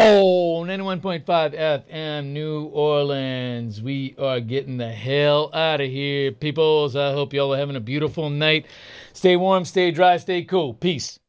Oh, 91.5 FM, New Orleans. We are getting the hell out of here, peoples. I hope y'all are having a beautiful night. Stay warm, stay dry, stay cool. Peace.